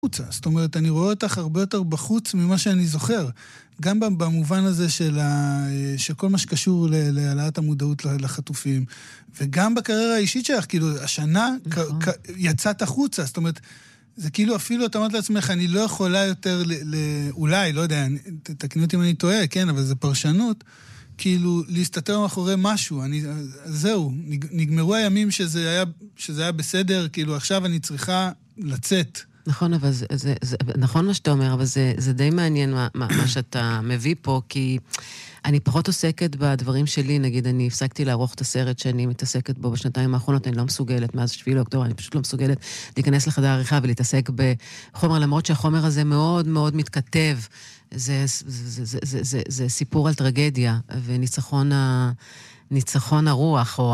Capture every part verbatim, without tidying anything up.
החוצה. זאת אומרת, אני רואה אותך הרבה יותר בחוץ ממה שאני זוכר. גם במובן הזה של ה... שכל מה שקשור להעלאת המודעות לחטופים, וגם בקריירה האישית שלך, כאילו, השנה נכון. כ... יצאת החוצה. זאת אומרת, זה כאילו אפילו, אתה אומרת לעצמך, אני לא יכולה יותר, ל... ל... אולי, לא יודע, תקני אותי אם אני טועה, כן, אבל זה פרשנות, כאילו, להסתתר מאחורי משהו. אני... זהו, נגמרו הימים שזה היה, שזה היה בסדר, כאילו, עכשיו אני צריכה לצאת. נכון, אבל זה, זה, זה, נכון מה שאתה אומר, אבל זה, זה די מעניין מה, מה, מה שאתה מביא פה, כי אני פחות עוסקת בדברים שלי, נגיד, אני הפסקתי לערוך את הסרט שאני מתעסקת בו בשנתיים האחרונות, אני לא מסוגלת, מאז שביעי לאוקטובר, אני פשוט לא מסוגלת להיכנס לחדר העריכה ולהתעסק בחומר, למרות שהחומר הזה מאוד מאוד מתכתב, זה, זה, זה, זה, זה, זה, זה סיפור על טרגדיה, וניצחון ה... ניצחון הרוח או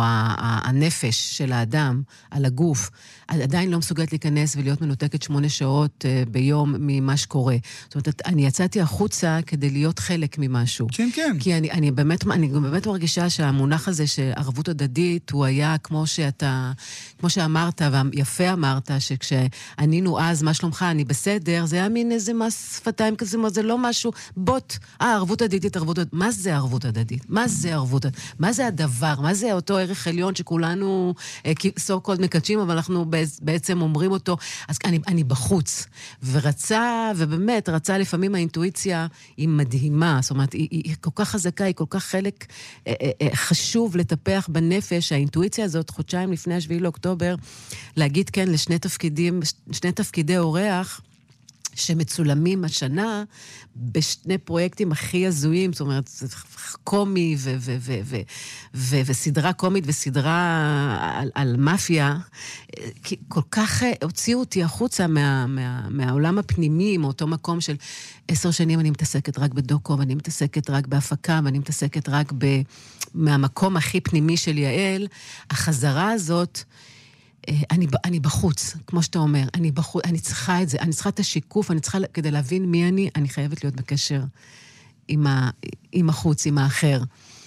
הנפש של האדם על הגוף, עדיין לא מסוגלת להיכנס ולהיות מנותקת שמונה שעות ביום ממה שקורה. זאת אומרת, אני יצאתי החוצה כדי להיות חלק ממשהו. כן, כן. כי אני, אני באמת, אני באמת מרגישה שהמונח הזה שערבות הדדית הוא היה כמו שאתה, כמו שאמרת, ויפה אמרת, שכשענינו אז מה שלומך, אני בסדר, זה היה מין איזה מס שפתיים כזה, זה לא משהו, בוט, אה, ערבות הדדית, ערבות הדדית. מה זה ערבות הדדית? מה זה ערבות הדדית? מה זה הדבר? מה זה אותו ערך עליון שכולנו so called מקדשים, אבל אנחנו בעצם אומרים אותו, אז אני, אני בחוץ. ורצה, ובאמת, רצה לפעמים האינטואיציה היא מדהימה, זאת אומרת, היא, היא כל כך חזקה, היא כל כך חלק אה, אה, חשוב לטפח בנפש, האינטואיציה הזאת, חודשיים לפני השביעי לאוקטובר, להגיד כן לשני תפקידים, שני תפקידי אורח, שמצולמים השנה בשני פרויקטים הכי הזויים, זאת אומרת, קומי ו- ו- ו- ו- ו- וסדרה קומית וסדרה על, על מאפיה, כי כל כך הוציאו אותי החוצה מה, מה, מהעולם הפנימי, מאותו מקום של עשר שנים אני מתעסקת רק בדוקו, ואני מתעסקת רק בהפקה, ואני מתעסקת רק ב- מהמקום הכי פנימי של יעל. החזרה הזאת, אני, אני בחוץ, כמו שאתה אומר, אני בחוץ, אני צריכה את זה, אני צריכה את השיקוף, אני צריכה, כדי להבין מי אני, אני חייבת להיות בקשר עם, ה, עם החוץ, עם האחר.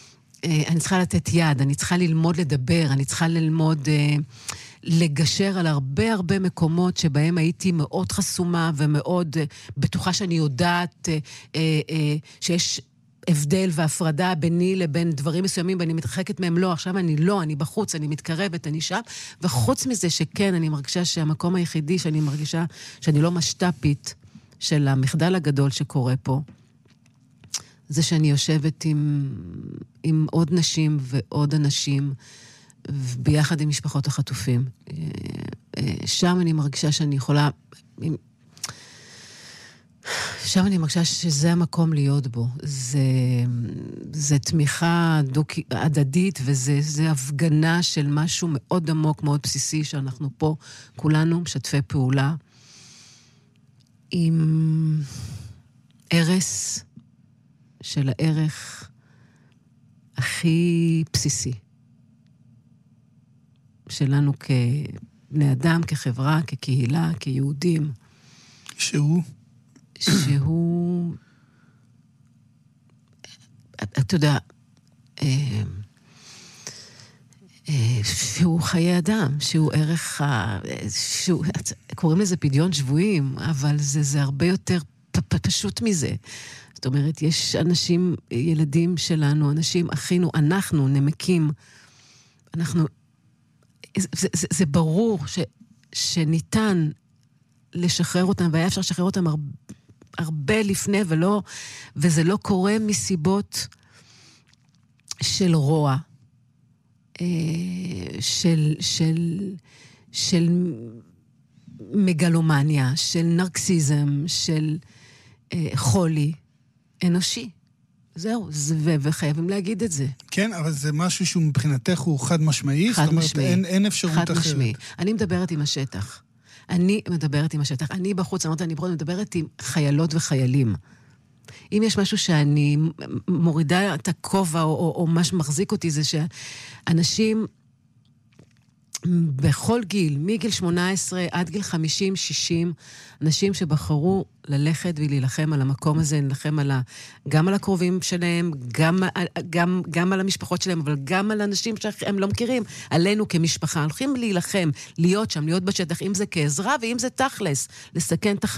אני צריכה לתת יד, אני צריכה ללמוד לדבר, אני צריכה ללמוד לגשר על הרבה הרבה מקומות שבהם הייתי מאוד חסומה ומאוד בטוחה שאני יודעת שיש הבדל והפרדה ביני לבין דברים מסוימים, ואני מתרחקת מהם לא, עכשיו אני לא, אני בחוץ, אני מתקרבת, אני שם, וחוץ מזה שכן, אני מרגישה שהמקום היחידי שאני מרגישה שאני לא משת"פית של המחדל הגדול שקורה פה, זה שאני יושבת עם, עם עוד נשים ועוד אנשים, ביחד עם משפחות החטופים. שם אני מרגישה שאני יכולה... שם אני מרגישה שזה המקום להיות בו. זה, זה תמיכה דוק, הדדית, וזה זה הפגנה של משהו מאוד עמוק, מאוד בסיסי, שאנחנו פה כולנו משתפי פעולה, עם ערש של הערך הכי בסיסי. שלנו כבני אדם, כחברה, כקהילה, כיהודים. שהוא? שהוא, אתה יודע, שהוא חיי אדם, שהוא ערך, שהוא, קוראים לזה פדיון שבויים, אבל זה, זה הרבה יותר פשוט מזה. זאת אומרת, יש אנשים, ילדים שלנו, אנשים, אחינו, אנחנו נמקים, אנחנו, זה, זה, זה ברור ש, שניתן לשחרר אותם, והיה אפשר לשחרר אותם הרבה, הרבה לפני, ולא, וזה לא קורה מסיבות של רוע, של, של, של מגלומניה, של נרקסיזם, של חולי אנושי. זהו, זה, וחייבים להגיד את זה. כן, אבל זה משהו שהוא מבחינתך הוא חד משמעי, חד זאת אומרת, משמעי. אין, אין אפשרות חד אחרת. משמעי. אני מדברת עם השטח. אני מדברת עם השטח. אני בחוץ, אמרת, אני מדברת עם חיילות וחיילים. אם יש משהו שאני מורידה את הכובע, או, או, או מה שמחזיק אותי, זה שאנשים בכל גיל, מגיל שמונה עשרה עד גיל חמישים שישים, אנשים שבחרו ללכת ולהילחם על המקום הזה, להילחם על ה, גם על הקרובים שלהם, גם, גם, גם על המשפחות שלהם, אבל גם על אנשים שהם לא מכירים, עלינו כמשפחה, הולכים להילחם, להיות שם, להיות בשטח, אם זה כעזרה, ואם זה תכלס, לסכן את החיים.